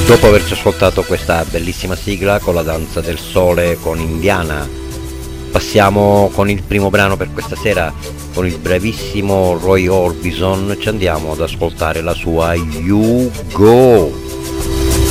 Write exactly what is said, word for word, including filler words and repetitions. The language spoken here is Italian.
Dopo averci ascoltato questa bellissima sigla con la danza del sole con Indiana, passiamo con il primo brano per questa sera, con il bravissimo Roy Orbison. Ci andiamo ad ascoltare la sua You Go.